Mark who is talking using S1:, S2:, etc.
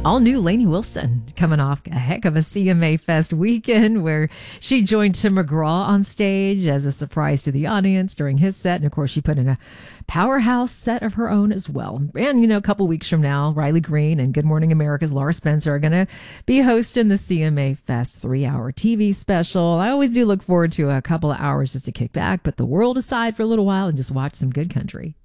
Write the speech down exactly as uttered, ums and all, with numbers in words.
S1: All new Lainey Wilson coming off a heck of a C M A Fest weekend where she joined Tim McGraw on stage as a surprise to the audience during his set. And of course, she put in a powerhouse set of her own as well. And, you know, a couple weeks from now, Riley Green and Good Morning America's Laura Spencer are going to be hosting the C M A Fest three-hour T V special. I always do look forward to a couple of hours just to kick back, put the world aside for a little while and just watch some good country.